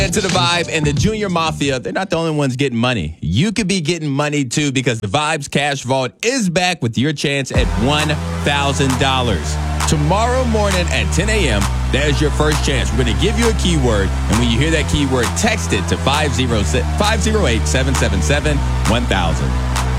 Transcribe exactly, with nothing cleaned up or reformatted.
Into the Vibe and the Junior Mafia, they're not the only ones getting money. You could be getting money too because the Vibes Cash Vault is back with your chance at one thousand dollars. Tomorrow morning at ten a.m., there's your first chance. We're going to give you a keyword, and when you hear that keyword, text it to five oh eight, seven seven seven, one thousand.